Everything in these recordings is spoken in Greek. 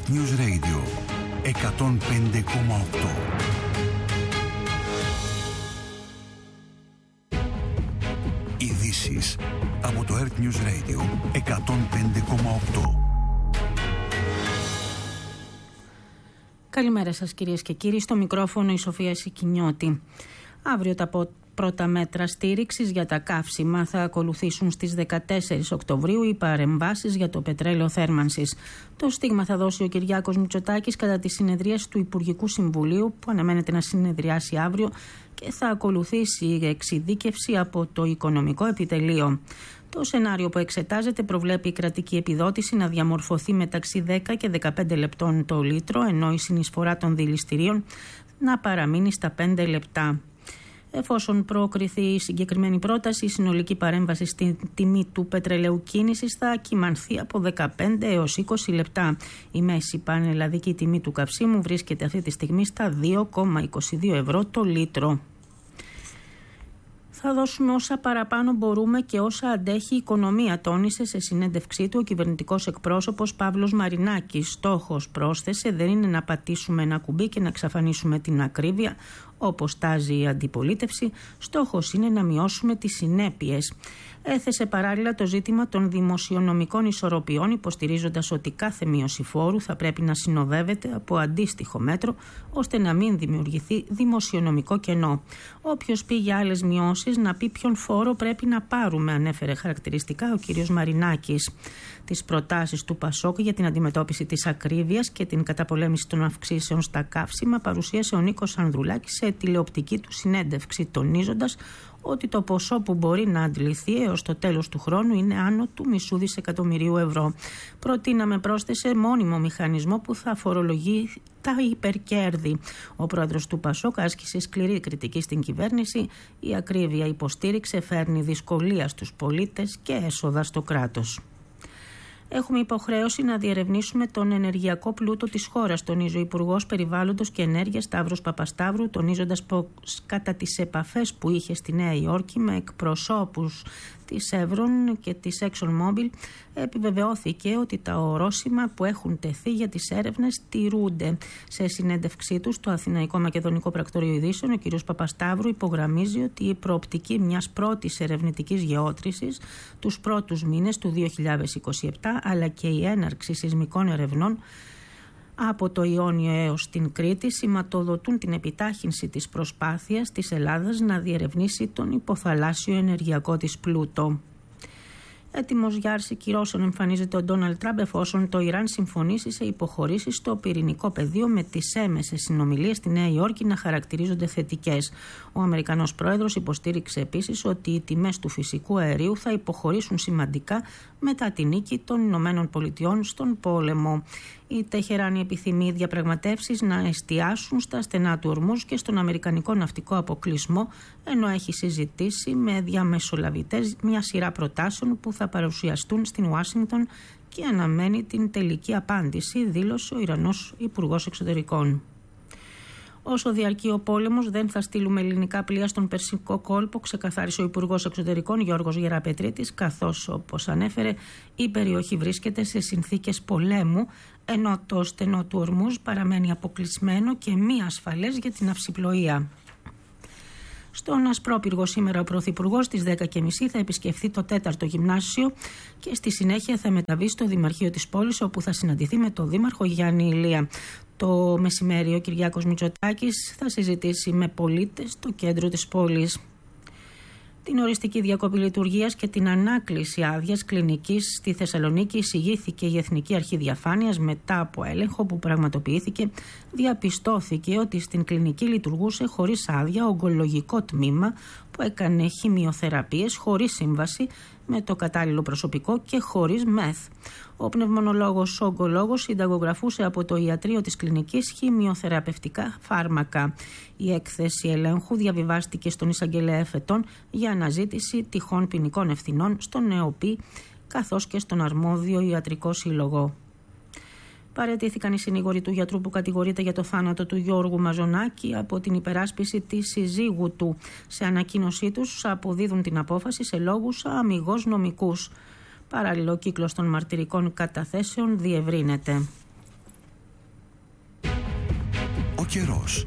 News Radio 105,8. Ειδήσεις από το Earth News Radio 105,8. Καλημέρα σας κυρίες και κύριοι, στο μικρόφωνο η Σοφία Σικινιώτη. Αύριο τα πρώτα μέτρα στήριξης για τα καύσιμα θα ακολουθήσουν στις 14 Οκτωβρίου οι παρεμβάσεις για το πετρέλαιο θέρμανσης. Το στίγμα θα δώσει ο Κυριάκος Μητσοτάκης κατά τη συνεδρίαση του Υπουργικού Συμβουλίου που αναμένεται να συνεδριάσει αύριο και θα ακολουθήσει η εξειδίκευση από το Οικονομικό Επιτελείο. Το σενάριο που εξετάζεται προβλέπει η κρατική επιδότηση να διαμορφωθεί μεταξύ 10 και 15 λεπτών το λίτρο, ενώ η συνεισφορά των δηληστηρίων να παραμείνει στα 5 λεπτά. Εφόσον προκριθεί η συγκεκριμένη πρόταση, η συνολική παρέμβαση στην τιμή του πετρελαίου κίνησης θα κυμανθεί από 15 έως 20 λεπτά. Η μέση πανελλαδική τιμή του καυσίμου βρίσκεται αυτή τη στιγμή στα 2,22 ευρώ το λίτρο. Θα δώσουμε όσα παραπάνω μπορούμε και όσα αντέχει η οικονομία, τόνισε σε συνέντευξή του ο κυβερνητικός εκπρόσωπος Παύλος Μαρινάκης. Στόχος, πρόσθεσε, δεν είναι να πατήσουμε ένα κουμπί και να εξαφανίσουμε την ακρίβεια, όπως τάζει η αντιπολίτευση. Στόχος είναι να μειώσουμε τις συνέπειες. Έθεσε παράλληλα το ζήτημα των δημοσιονομικών ισορροπιών, υποστηρίζοντας ότι κάθε μείωση φόρου θα πρέπει να συνοδεύεται από αντίστοιχο μέτρο, ώστε να μην δημιουργηθεί δημοσιονομικό κενό. Όποιος πει για άλλες μειώσεις, να πει ποιον φόρο πρέπει να πάρουμε, ανέφερε χαρακτηριστικά ο κ. Μαρινάκης. Τις προτάσεις του ΠΑΣΟΚ για την αντιμετώπιση της ακρίβειας και την καταπολέμηση των αυξήσεων στα καύσιμα παρουσίασε ο Νίκος Ανδρουλάκης σε τηλεοπτική του συνέντευξη, τονίζοντας ότι το ποσό που μπορεί να αντληθεί έως το τέλος του χρόνου είναι άνω του μισού δισεκατομμυρίου ευρώ. Προτείναμε, πρόσθεσε, μόνιμο μηχανισμό που θα φορολογεί τα υπερκέρδη. Ο πρόεδρος του ΠΑΣΟΚ άσκησε σκληρή κριτική στην κυβέρνηση. Η ακρίβεια, υποστήριξε, φέρνει δυσκολία στους πολίτες και έσοδα στο κράτος. Έχουμε υποχρέωση να διερευνήσουμε τον ενεργειακό πλούτο της χώρας, τονίζει ο Υπουργός Περιβάλλοντος και Ενέργειας Σταύρος Παπασταύρου, τονίζοντας πως κατά τις επαφές που είχε στη Νέα Υόρκη με εκπροσώπους της Chevron και της ExxonMobil, επιβεβαιώθηκε ότι τα ορόσημα που έχουν τεθεί για τις έρευνες τηρούνται. Σε συνέντευξή του στο Αθηναϊκό Μακεδονικό Πρακτορείο Ειδήσεων, ο κ. Παπασταύρου υπογραμμίζει ότι η προοπτική μιας πρώτης ερευνητικής γεώτρησης τους πρώτους μήνες του 2027, αλλά και η έναρξη σεισμικών ερευνών από το Ιόνιο έως την Κρήτη σηματοδοτούν την επιτάχυνση της προσπάθειας της Ελλάδας να διερευνήσει τον υποθαλάσσιο ενεργειακό της πλούτο. Έτοιμος για άρση κυρώσεων εμφανίζεται ο Ντόναλντ Τραμπ εφόσον το Ιράν συμφωνήσει σε υποχωρήσεις στο πυρηνικό πεδίο, με τις έμεσες συνομιλίες στη Νέα Υόρκη να χαρακτηρίζονται θετικές. Ο Αμερικανός πρόεδρος υποστήριξε επίσης ότι οι τιμές του φυσικού αερίου θα υποχωρήσουν σημαντικά μετά τη νίκη των Ηνωμένων Πολιτειών στον πόλεμο. Η Τεχεράνη επιθυμεί διαπραγματεύσεις να εστιάσουν στα στενά του Ορμούζ και στον αμερικανικό ναυτικό αποκλεισμό, ενώ έχει συζητήσει με διαμεσολαβητές μια σειρά προτάσεων που θα παρουσιαστούν στην Ουάσιγκτον και αναμένει την τελική απάντηση, δήλωσε ο Ιρανός Υπουργός Εξωτερικών. Όσο διαρκεί ο πόλεμος, δεν θα στείλουμε ελληνικά πλοία στον Περσικό κόλπο, ξεκαθάρισε ο Υπουργός Εξωτερικών Γιώργος Γεραπετρίτης, καθώς, όπως ανέφερε, η περιοχή βρίσκεται σε συνθήκες πολέμου, ενώ το στενό του Ορμούζ παραμένει αποκλεισμένο και μη ασφαλές για την ναυσιπλοεία. Στον Ασπρόπυργο σήμερα ο Πρωθυπουργός στις 10.30 θα επισκεφθεί το 4ο Γυμνάσιο και στη συνέχεια θα μεταβεί στο Δημαρχείο της πόλης, όπου θα συναντηθεί με τον Δήμαρχο Γιάννη Ηλία. Το μεσημέρι ο Κυριάκος Μητσοτάκης θα συζητήσει με πολίτες στο κέντρο της πόλης. Την οριστική διακοπή λειτουργίας και την ανάκληση άδειας κλινικής στη Θεσσαλονίκη εισηγήθηκε η Εθνική Αρχή Διαφάνειας. Μετά από έλεγχο που πραγματοποιήθηκε, διαπιστώθηκε ότι στην κλινική λειτουργούσε χωρίς άδεια ογκολογικό τμήμα που έκανε χημειοθεραπείες χωρίς σύμβαση με το κατάλληλο προσωπικό και χωρίς ΜΕΘ. Ο πνευμονολόγος ογκολόγος συνταγογραφούσε από το ιατρείο της κλινικής χημειοθεραπευτικά φάρμακα. Η έκθεση ελέγχου διαβιβάστηκε στον εισαγγελέα εφετών για αναζήτηση τυχόν ποινικών ευθυνών στον ΕΟΠΗ καθώς και στον αρμόδιο ιατρικό σύλλογο. Παραιτήθηκαν οι συνήγοροι του γιατρού που κατηγορείται για το θάνατο του Γιώργου Μαζονάκη από την υπεράσπιση της συζύγου του. Σε ανακοίνωσή τους αποδίδουν την απόφαση σε λόγους αμιγώς νομικούς. Παράλληλο, ο κύκλος των μαρτυρικών καταθέσεων διευρύνεται. καιρός.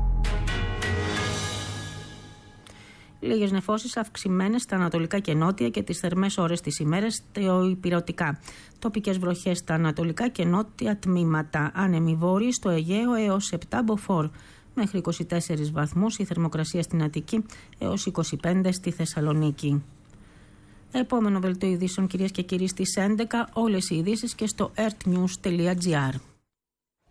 Λίγες νεφώσεις αυξημένες στα ανατολικά και νότια και τις θερμές ώρες της ημέρας ηπειρωτικά. Τοπικές βροχές στα ανατολικά και νότια τμήματα. Άνεμοι βόρειοι στο Αιγαίο έως 7 μποφόρ. Μέχρι 24 βαθμούς η θερμοκρασία στην Αττική έως 25 στη Θεσσαλονίκη. Επόμενο δελτίο ειδήσεων, κυρίες και κύριοι, στις 11. Όλες οι ειδήσεις και στο earthnews.gr.